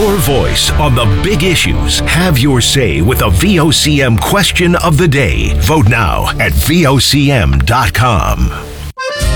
your voice on the big issues. Have your say with a VOCM question of the day. Vote now at VOCM.com.